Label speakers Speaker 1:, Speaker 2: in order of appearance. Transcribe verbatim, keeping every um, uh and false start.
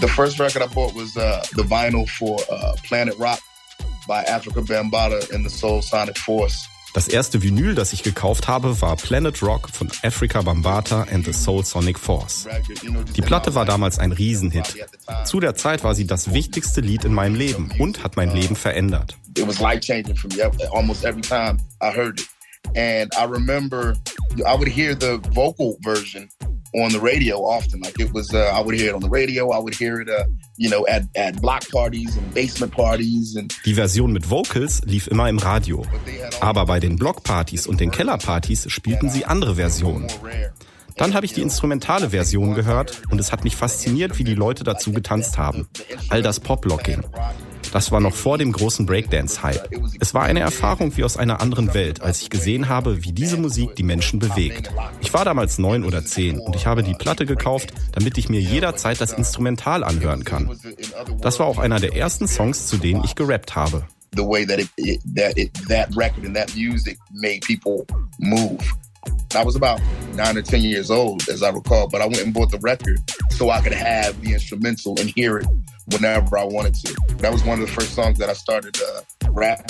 Speaker 1: The first record I bought was uh, the vinyl for uh, Planet Rock by Afrika Bambaataa and the Soul Sonic Force.
Speaker 2: Das erste Vinyl, das ich gekauft habe, war Planet Rock von Afrika Bambaataa and the Soul Sonic Force. Die Platte war damals ein Riesenhit. Zu der Zeit war sie das wichtigste Lied in meinem Leben und hat mein Leben verändert.
Speaker 1: It was life-changing for me almost every time I heard it. And I remember I would hear the vocal version on the radio often. Like it was, uh, I would hear it on the radio. I would hear it, uh, you know, at, at block parties and basement parties. And
Speaker 2: Die Version mit Vocals lief immer im Radio. Aber bei den Blockpartys und den Kellerpartys spielten sie andere Versionen. Dann habe ich die instrumentale Version gehört und es hat mich fasziniert, wie die Leute dazu getanzt haben. All das Poplocking. Das war noch vor dem großen Breakdance-Hype. Es war eine Erfahrung wie aus einer anderen Welt, als ich gesehen habe, wie diese Musik die Menschen bewegt. Ich war damals neun oder zehn und ich habe die Platte gekauft, damit ich mir jederzeit das Instrumental anhören kann. Das war auch einer der ersten Songs, zu denen ich gerappt habe.
Speaker 1: The way that it, it, that it, that record and that music made people move. I was about nine or ten years old, as I recall, but I went and bought the record so I could have the instrumental and hear it whenever I wanted to. That was one of the first songs that I started uh, rapping